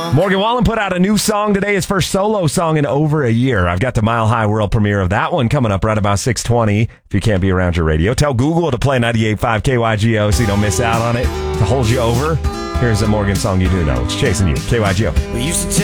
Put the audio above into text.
Morgan Wallen put out a new song today, his first solo song in over a year. I've got the Mile High world premiere of that one coming up right about 6:20. If you can't be around your radio, tell Google to play 98.5 KYGO so you don't miss out on it. To hold you over, here's a Morgan song you do know. It's Chasing You, KYGO. We used to